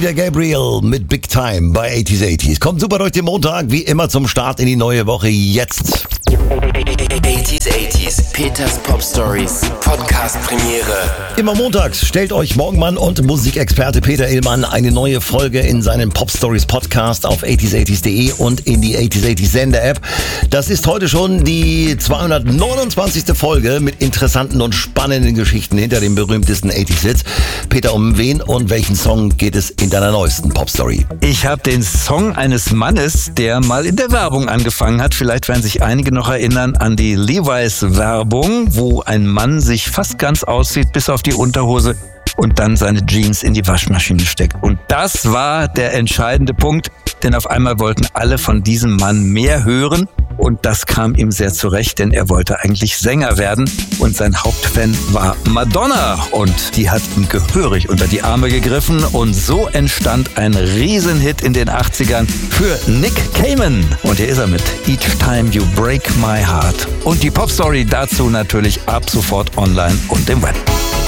Peter Gabriel mit Big Time bei 80s. Kommt super durch den Montag, wie immer zum Start in die neue Woche jetzt. 80s, Peters Pop Stories, Podcast Premiere. Immer montags stellt euch Morgenmann und Musikexperte Peter Illmann eine neue Folge in seinem Pop Stories Podcast auf 80s80s.de und in die 80s80s Sender-App. Das ist heute schon die 229. Folge mit interessanten und spannenden Geschichten hinter den berühmtesten 80s-Hits. Peter, um wen und welchen Song geht es in deiner neuesten Pop Story? Ich habe den Song eines Mannes, der mal in der Werbung angefangen hat. Vielleicht werden sich einige noch erinnern an die Levi's-Werbung, wo ein Mann sich fast ganz auszieht, bis auf die Unterhose und dann seine Jeans in die Waschmaschine steckt. Und das war der entscheidende Punkt, denn auf einmal wollten alle von diesem Mann mehr hören und das kam ihm sehr zurecht, denn er wollte eigentlich Sänger werden und sein Hauptfan war Madonna und die hat ihm gehörig unter die Arme gegriffen und so entstand ein Riesenhit in den 80ern für Nick Cayman. Und hier ist er mit Each Time You Break My Heart. Und die Popstory dazu natürlich ab sofort online und im Web.